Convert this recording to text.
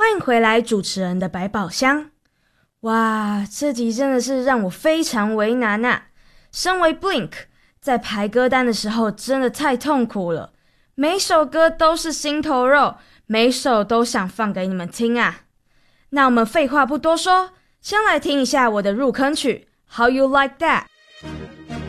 欢迎回来，主持人的百宝箱。哇，这集真的是让我非常为难啊！身为 Blink， 在排歌单的时候真的太痛苦了，每首歌都是心头肉，每首都想放给你们听啊。那我们废话不多说，先来听一下我的入坑曲《How You Like That》。